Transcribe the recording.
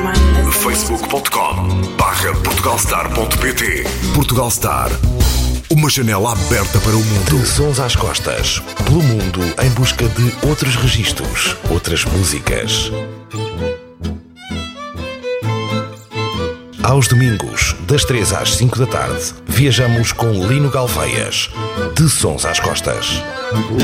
facebook.com/portugalstar.pt. Portugalstar, uma janela aberta para o mundo. De sons às costas, pelo mundo em busca de outros registros, outras músicas. Aos domingos, das 3 às 5 da tarde, viajamos com Lino Galveias, de Sons às Costas.